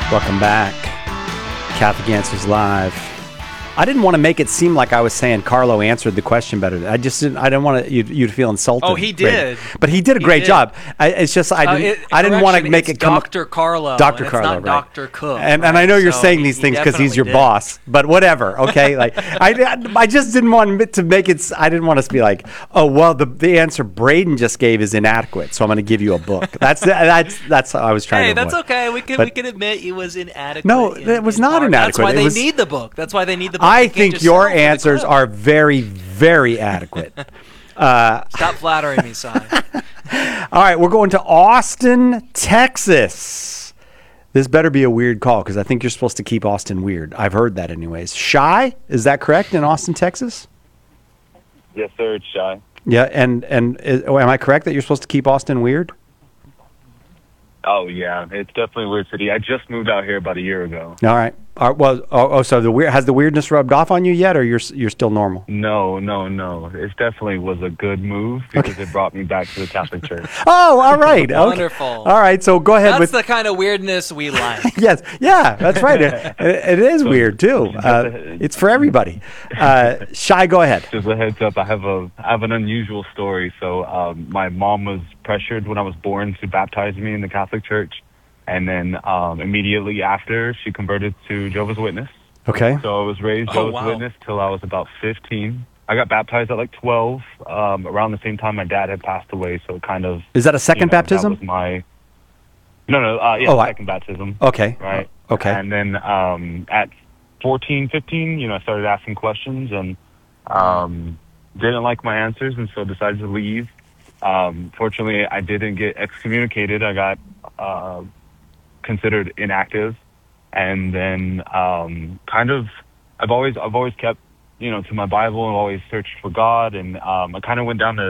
Welcome back. Catholic Answers Live. I didn't want to make it seem like I was saying Carlo answered the question better. I didn't want you to feel insulted. Oh, he did. But he did a great job. It's just I didn't want to make it come Dr. Carlo. Dr. Carlo, it's not right. Dr. Cook. And I know you're saying these things because he's your boss, but whatever. Okay, like I just didn't want to make it. I didn't want us to be like, oh well, the answer Braden just gave is inadequate, so I'm going to give you a book. That's how I was trying to. Hey, that's avoid. okay. We can admit it was inadequate. No, it was not inadequate. That's why they need the book. That's why they need the book. I think your answers are very, very adequate. Stop flattering me, Si. All right, we're going to Austin, Texas. This better be a weird call because I think you're supposed to keep Austin weird. I've heard that anyways. Shy, is that correct in Austin, Texas? Yes, sir, it's Shy. Yeah, and am I correct that you're supposed to keep Austin weird? Oh, yeah, it's definitely a weird city. I just moved out here about a year ago. All right. So has the weirdness rubbed off on you yet, or you're still normal? No. It definitely was a good move because it brought me back to the Catholic Church. Oh, all right. Wonderful. Okay. All right, so go ahead That's with the kind of weirdness we like. Yes, yeah, that's right. It is weird too. It's for everybody. Shy, go ahead. Just a heads up, I have an unusual story. So my mom was pressured when I was born to baptize me in the Catholic Church. And then immediately after, she converted to Jehovah's Witness. Okay. So I was raised Jehovah's Witness till I was about 15. I got baptized at like 12, around the same time my dad had passed away. So it kind of... Is that a second baptism? That was my... second baptism. Okay. Right. Okay. And then at 14, 15, I started asking questions and didn't like my answers and so decided to leave. Fortunately, I didn't get excommunicated. I got... considered inactive, and then I've always kept to my Bible and always searched for God, and I kind of went down the